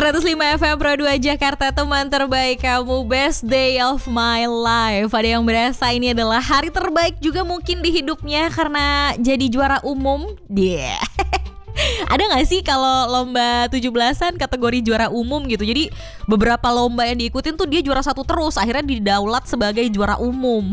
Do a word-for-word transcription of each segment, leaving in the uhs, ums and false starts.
seratus lima F M Pro dua Jakarta, teman terbaik kamu, best day of my life. Ada yang berasa ini adalah hari terbaik juga mungkin di hidupnya karena jadi juara umum. Dia. Yeah. Ada gak sih kalau lomba tujuh belasan kategori juara umum gitu? Jadi beberapa lomba yang diikutin tuh dia juara satu terus, akhirnya didaulat sebagai juara umum.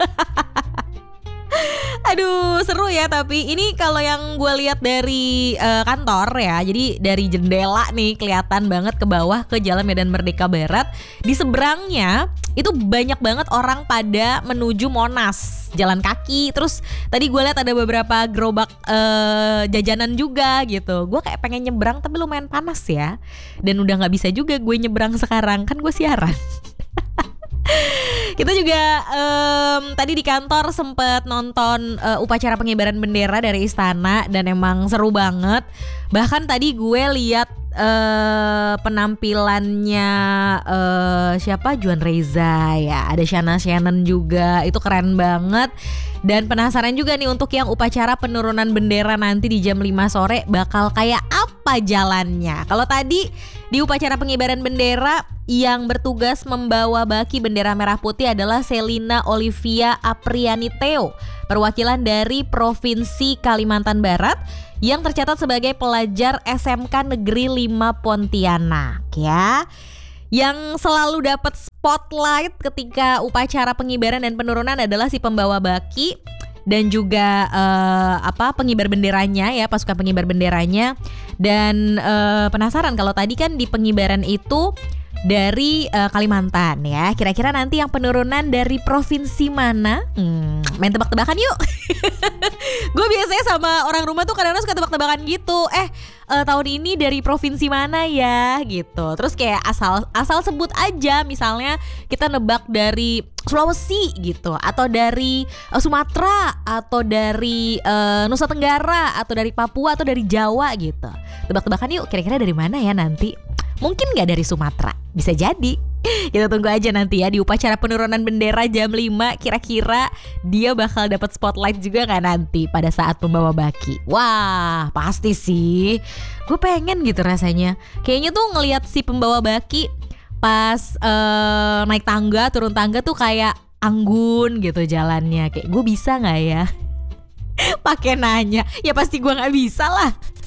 Aduh, seru ya. Tapi ini kalau yang gue lihat dari uh, kantor ya, jadi dari jendela nih kelihatan banget ke bawah ke Jalan Medan Merdeka Barat. Di seberangnya itu banyak banget orang pada menuju Monas, jalan kaki. Terus tadi gue lihat ada beberapa gerobak uh, jajanan juga gitu. Gue kayak pengen nyebrang tapi lumayan panas ya. Dan udah gak bisa juga gue nyebrang sekarang, kan gue siaran. Kita juga um, tadi di kantor sempet nonton uh, upacara pengibaran bendera dari istana dan emang seru banget. Bahkan tadi gue lihat uh, penampilannya uh, siapa Juan Reza ya, ada Shana Shannon juga, itu keren banget. Dan penasaran juga nih untuk yang upacara penurunan bendera nanti di jam lima sore bakal kayak apa jalannya. Kalau tadi di upacara pengibaran bendera yang bertugas membawa baki bendera merah putih adalah Selina Olivia Apriani Theo, perwakilan dari Provinsi Kalimantan Barat yang tercatat sebagai pelajar S M K Negeri lima Pontianak ya. Yang selalu dapat spotlight ketika upacara pengibaran dan penurunan adalah si pembawa baki dan juga uh, apa pengibar benderanya ya, pasukan pengibar benderanya. Dan uh, penasaran kalau tadi kan di pengibaran itu dari uh, Kalimantan ya. Kira-kira nanti yang penurunan dari provinsi mana? Hmm, main tebak-tebakan yuk. Gue biasanya sama orang rumah tuh kadang-kadang suka tebak-tebakan gitu. Eh uh, tahun ini dari provinsi mana ya gitu. Terus kayak asal asal sebut aja. Misalnya kita nebak dari Sulawesi gitu, atau dari uh, Sumatera, atau dari uh, Nusa Tenggara, atau dari Papua, atau dari Jawa gitu. Tebak-tebakan yuk, kira-kira dari mana ya nanti? Mungkin gak dari Sumatera, bisa jadi. Kita tunggu aja nanti ya di upacara penurunan bendera jam lima. Kira-kira dia bakal dapat spotlight juga gak nanti pada saat membawa baki? Wah pasti sih. Gue pengen gitu rasanya. Kayaknya tuh ngelihat si pembawa baki pas uh, naik tangga, turun tangga tuh kayak anggun gitu jalannya. Kayak gue bisa gak ya? Pakai nanya, ya pasti gue gak bisa lah.